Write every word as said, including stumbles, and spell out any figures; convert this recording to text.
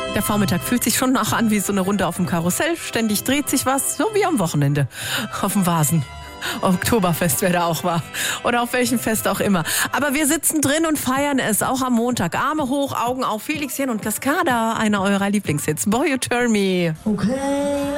Der Vormittag fühlt sich schon noch an wie so eine Runde auf dem Karussell. Ständig dreht sich was, so wie am Wochenende auf dem Vasen. Oktoberfest, wer da auch war. Oder auf welchem Fest auch immer. Aber wir sitzen drin und feiern es, auch am Montag. Arme hoch, Augen auf. Felix Jähn und Cascada, einer eurer Lieblingshits. Boy, You Turn Me. Okay.